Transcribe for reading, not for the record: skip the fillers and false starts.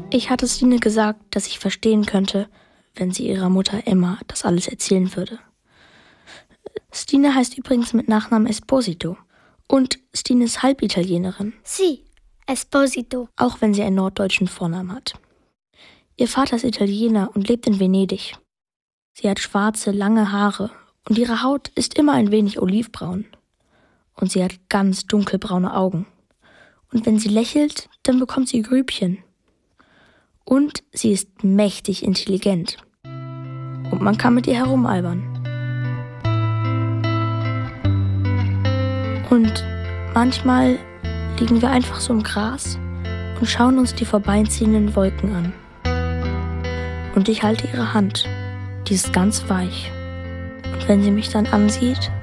Ich hatte Stine gesagt, dass ich verstehen könnte, wenn sie ihrer Mutter Emma das alles erzählen würde. Stine heißt übrigens mit Nachnamen Esposito. Und Stine ist Halbitalienerin. Sie, Esposito. Auch wenn sie einen norddeutschen Vornamen hat. Ihr Vater ist Italiener und lebt in Venedig. Sie hat schwarze, lange Haare und ihre Haut ist immer ein wenig olivbraun. Und sie hat ganz dunkelbraune Augen. Und wenn sie lächelt, dann bekommt sie Grübchen. Und sie ist mächtig intelligent. Und man kann mit ihr herumalbern. Und manchmal liegen wir einfach so im Gras und schauen uns die vorbeiziehenden Wolken an. Und ich halte ihre Hand, die ist ganz weich. Und wenn sie mich dann ansieht,